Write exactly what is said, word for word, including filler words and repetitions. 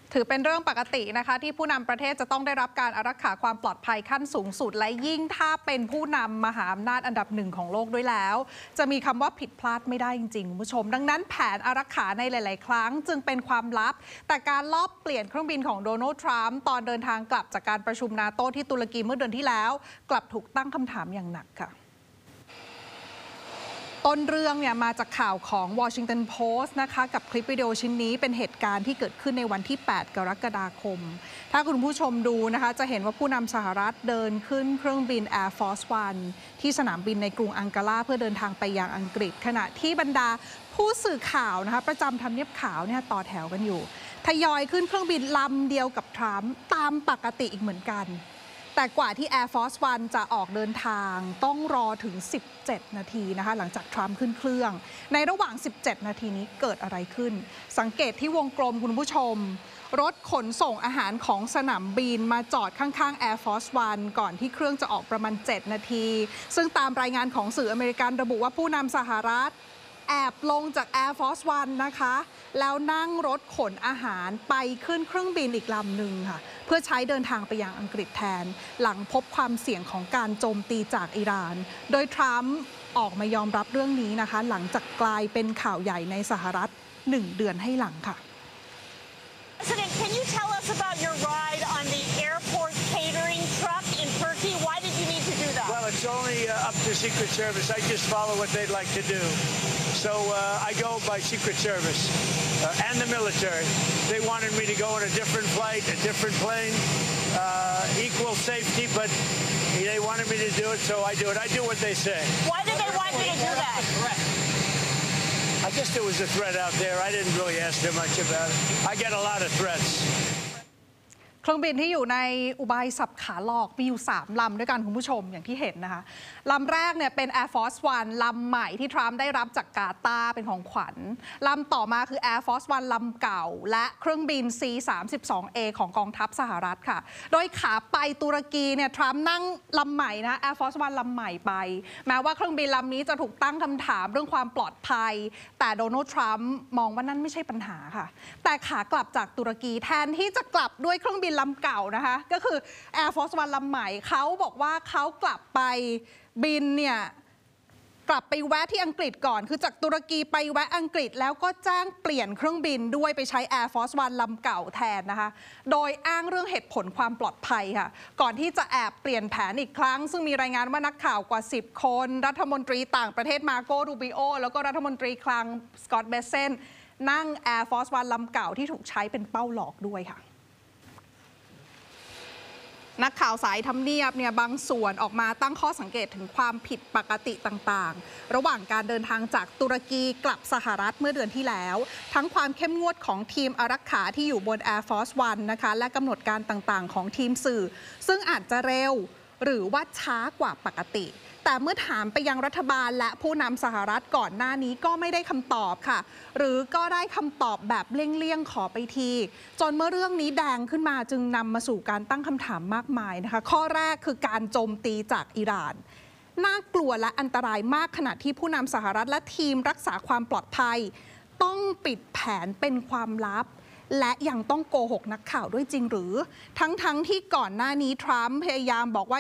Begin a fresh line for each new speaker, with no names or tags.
ถือเป็นเรื่องปกตินะคะที่ผู้นำประเทศจะต้องได้รับการอารักขาความปลอดภัยขั้นสูงสุดและยิ่งถ้าเป็นผู้นำมหาอำนาจอันดับหนึ่งของโลกด้วยแล้วจะมีคำว่าผิดพลาดไม่ได้จริงๆคุณผู้ชมดังนั้นแผนอารักขาในหลายๆครั้งจึงเป็นความลับแต่การลอบเปลี่ยนเครื่องบินของโดนัลด์ทรัมป์ตอนเดินทางกลับจากการประชุมนาโต้ที่ตุรกีเมื่อเดือนที่แล้วกลับถูกตั้งคำถามอย่างหนักค่ะต้นเรื่องเนี่ยมาจากข่าวของ Washington Post นะคะกับคลิปวิดีโอชิ้นนี้เป็นเหตุการณ์ที่เกิดขึ้นในวันที่ แปด กรกฎาคมถ้าคุณผู้ชมดูนะคะจะเห็นว่าผู้นำสหรัฐเดินขึ้นเครื่องบิน Air Force One ที่สนามบินในกรุงอังการาเพื่อเดินทางไปยังอังกฤษขณะที่บรรดาผู้สื่อข่าวนะคะประจำทำเนียบขาวเนี่ยต่อแถวกันอยู่ทยอยขึ้นเครื่องบินลำเดียวกับทรัมป์ตามปกติอีกเหมือนกันแต่กว่าที่ Air Force One จะออกเดินทางต้องรอถึงสิบเจ็ดนาทีนะคะหลังจากทรัมป์ขึ้นเครื่องในระหว่างสิบเจ็ดนาทีนี้เกิดอะไรขึ้นสังเกตที่วงกลมคุณผู้ชมรถขนส่งอาหารของสนามบินมาจอดข้างๆ Air Force One ก่อนที่เครื่องจะออกประมาณเจ็ดนาทีซึ่งตามรายงานของสื่ออเมริกันระบุว่าผู้นำสหรัฐแอบลงจาก Air Force One นะคะแล้วนั่งรถขนอาหารไปขึ้นเครื่องบินอีกลำหนึ่งค่ะเพื่อใช้เดินทางไปยังอังกฤษแทนหลังพบความเสี่ยงของการโจมตีจากอิหร่านโดยทรัมป์ออกมายอมรับเรื่องนี้นะคะหลังจากกลายเป็นข่าวใหญ่ในสหรัฐหนึ่งเดือนให้หลังค่ะ
President, can you tell us about your ride on the airport catering truck in Turkey? Why did you need to do that?
Well, it's only uh, up to Secret Service. I just follow what they'd like to do. So uh, I go by Secret Service uh, and the military. They wanted me to go on a different flight, a different plane, uh, equal safety, but they wanted me to do it, so I do it. I do what they say.
Why did they want you to do that?
I guess there was a threat out there. I didn't really ask them much about it. I get a lot of threats.
เครื่องบินที่อยู่ในอุบายสับขาหลอกมีอยู่สามลำด้วยกันคุณผู้ชมอย่างที่เห็นนะคะลำแรกเนี่ยเป็น Air Force One ลำใหม่ที่ทรัมป์ได้รับจากกาตาร์เป็นของขวัญลำต่อมาคือ Air Force One ลำเก่าและเครื่องบิน ซี สามสิบสองเอ ของกองทัพสหรัฐค่ะโดยขาไปตุรกีเนี่ยทรัมป์นั่งลำใหม่นะ Air Force One ลำใหม่ไปแม้ว่าเครื่องบินลำนี้จะถูกตั้งคำถามเรื่องความปลอดภัยแต่โดนัลด์ทรัมป์มองว่านั่นไม่ใช่ปัญหาค่ะแต่ขากลับจากตุรกีแทนที่จะกลับด้วยเครื่องบินลำเก่านะคะก็คือ Air Force One ลำใหม่เขาบอกว่าเขากลับไปบินเนี่ยกลับไปแวะที่อังกฤษก่อนคือจากตุรกีไปแวะอังกฤษแล้วก็แจ้งเปลี่ยนเครื่องบินด้วยไปใช้ Air Force One ลำเก่าแทนนะคะโดยอ้างเรื่องเหตุผลความปลอดภัยค่ะก่อนที่จะแอบเปลี่ยนแผนอีกครั้งซึ่งมีรายงานว่านักข่าวกว่าสิบคนรัฐมนตรีต่างประเทศมาโกรูบิโอแล้วก็รัฐมนตรีคลังสกอตต์เบเซนนั่ง Air Force One ลำเก่าที่ถูกใช้เป็นเป้าหลอกด้วยค่ะนักข่าวสายทำเนียบเนี่ยบางส่วนออกมาตั้งข้อสังเกตถึงความผิดปกติต่างๆระหว่างการเดินทางจากตุรกีกลับสหรัฐเมื่อเดือนที่แล้วทั้งความเข้มงวดของทีมอารักขาที่อยู่บน Air Force One นะคะและกำหนดการต่างๆของทีมสื่อซึ่งอาจจะเร็วหรือว่าช้ากว่าปกติแต่เมื่อถามไปยังรัฐบาลและผู้นำสหรัฐก่อนหน้านี้ก็ไม่ได้คำตอบค่ะหรือก็ได้คำตอบแบบเลี่ยงๆขอไปทีจนเมื่อเรื่องนี้แดงขึ้นมาจึงนำมาสู่การตั้งคำถามมากมายนะคะข้อแรกคือการโจมตีจากอิหร่านน่ากลัวและอันตรายมากขณะที่ผู้นำสหรัฐและทีมรักษาความปลอดภัยต้องปิดแผนเป็นความลับและยังต้องโกหกนักข่าวด้วยจริงหรือทั้งๆ ท, ที่ก่อนหน้านี้ทรัมป์พยายามบอกว่า